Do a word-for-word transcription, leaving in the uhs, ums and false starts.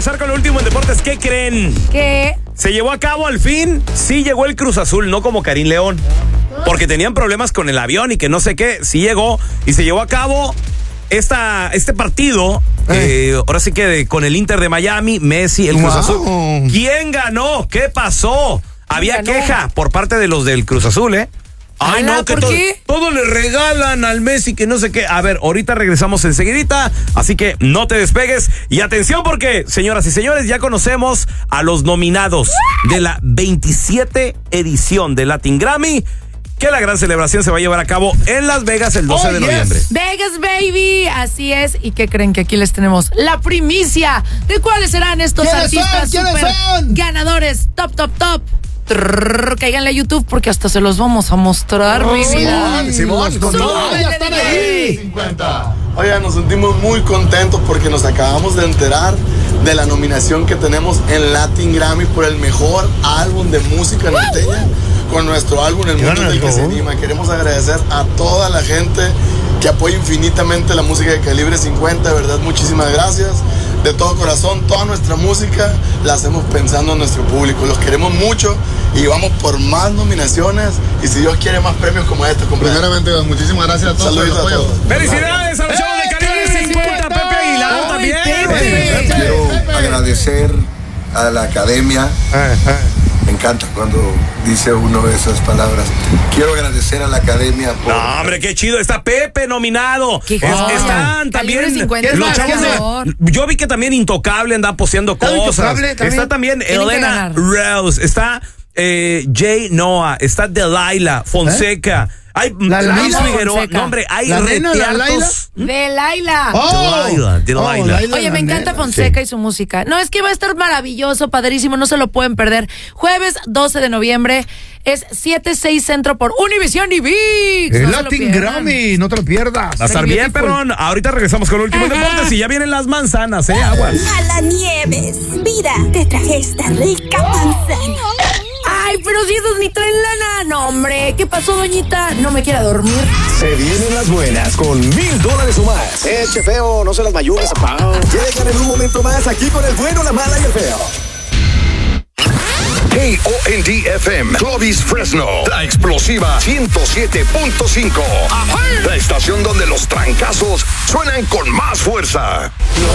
regresar con lo último en deportes. ¿Qué creen? ¿Qué? Se llevó a cabo al fin. Sí llegó el Cruz Azul, no como Karim León. Porque tenían problemas con el avión y que no sé qué. Sí llegó y se llevó a cabo esta, este partido. Eh. Eh, ahora sí que de, con el Inter de Miami, Messi, el Cruz wow. Azul. ¿Quién ganó? ¿Qué pasó? Había ganó? queja por parte de los del Cruz Azul, ¿eh? Ay, Ana, no, que ¿por todo, qué? todo le regalan al Messi, que no sé qué. A ver, ahorita regresamos enseguidita, así que no te despegues. Y atención porque, señoras y señores, ya conocemos a los nominados de la veintisiete edición de Latin Grammy, que la gran celebración se va a llevar a cabo en Las Vegas el doce oh, de noviembre. Yes. Vegas, baby, así es. ¿Y qué creen? Que aquí les tenemos la primicia de cuáles serán estos artistas super ganadores, top, top, top. Trrr, cáiganle a YouTube porque hasta se los vamos a mostrar, oh, mi vida. Simón, Simón, ya están ahí. cincuenta. Oigan, nos sentimos muy contentos porque nos acabamos de enterar de la nominación que tenemos en Latin Grammy por el mejor álbum de música norteña con nuestro álbum El Mundo en el que se anima. Queremos agradecer a toda la gente que apoya infinitamente la música de Calibre cincuenta. De verdad, muchísimas gracias. De todo corazón, toda nuestra música la hacemos pensando en nuestro público. Los queremos mucho y vamos por más nominaciones y si Dios quiere más premios como este. Primeramente, muchísimas gracias a todos. Saludos a todos. Felicidades a los chavos de Calibre cincuenta, Pepe Aguilar también. Pepe. Quiero Pepe. agradecer a la academia. Me encanta cuando dice uno esas palabras. Quiero agradecer a la academia por... No, hombre, qué chido. Está Pepe nominado. Es, están también los chavos de... Yo vi que también Intocable anda posteando cosas. Está también Elena Rose. Está eh, Jay Noah. Está Delilah Fonseca. ¿Eh? Hay Luis Figueroa. No, hombre, hay reteartos. De Laila. Oh. Delilah, Delilah. Oh, Oye, me encanta Fonseca sí. y su música. No, es que va a estar maravilloso, padrísimo, no se lo pueden perder. Jueves doce de noviembre, es siete seis Centro por Univision y V I X. El no Latin Grammy, no te lo pierdas. Va a estar bien, perrón. Ahorita regresamos con el último deporte y ya vienen las manzanas, ¿eh? Aguas. A la Nieves, mira, te traje esta rica manzana. Ay, pero si esos ni traen lana. No, hombre, ¿qué pasó, doñita? ¿No me quiera dormir? Se vienen las buenas con mil dólares o más. Eche feo, no se las mayugues, apá. Llegan en un momento más aquí con el bueno, la mala y el feo. K O N D F M, Clovis Fresno, la explosiva ciento siete punto cinco. La estación donde los trancazos suenan con más fuerza.